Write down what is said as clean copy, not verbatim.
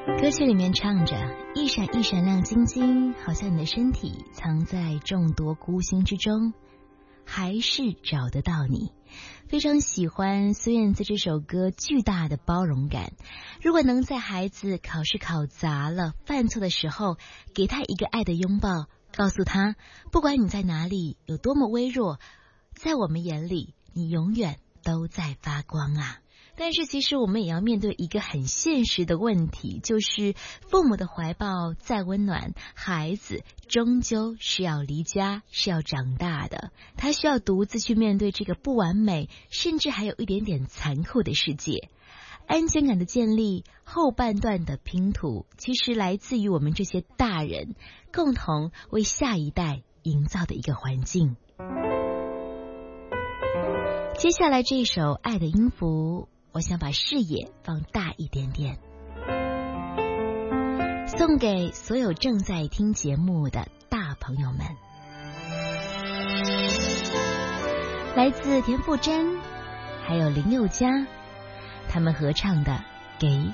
歌曲里面唱着，一闪一闪亮晶晶，好像你的身体藏在众多孤星之中，还是找得到你。非常喜欢孙燕姿这首歌巨大的包容感。如果能在孩子考试考砸了犯错的时候，给他一个爱的拥抱，告诉他不管你在哪里有多么微弱，在我们眼里你永远都在发光啊。但是其实我们也要面对一个很现实的问题，就是父母的怀抱再温暖，孩子终究是要离家，是要长大的，他需要独自去面对这个不完美，甚至还有一点点残酷的世界。安全感的建立，后半段的拼图，其实来自于我们这些大人共同为下一代营造的一个环境。接下来这一首《爱的音符》，我想把视野放大一点点，送给所有正在听节目的大朋友们。来自田馥甄还有林宥嘉他们合唱的《给